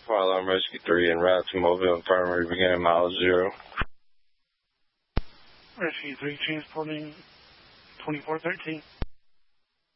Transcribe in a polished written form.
Fire Alarm Rescue 3 en route to Mobile Infirmary, beginning mile 0. Rescue 3 transporting 2413.